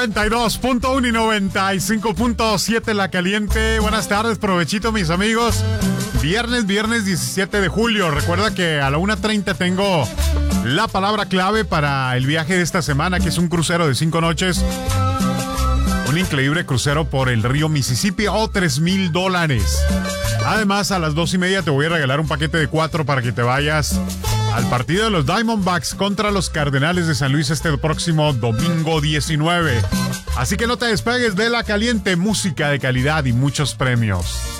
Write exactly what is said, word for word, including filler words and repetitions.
noventa y dos punto uno y noventa y cinco punto siete La Caliente. Buenas tardes, provechito, mis amigos. Viernes, viernes diecisiete de julio. Recuerda que a la una treinta tengo la palabra clave para el viaje de esta semana, que es un crucero de cinco noches. Un increíble crucero por el río Mississippi o tres mil dólares. Además, a las dos y media te voy a regalar un paquete de cuatro para que te vayas al partido de los Diamondbacks contra los Cardenales de San Luis este próximo domingo diecinueve. Así que no te despegues de La Caliente, música de calidad y muchos premios.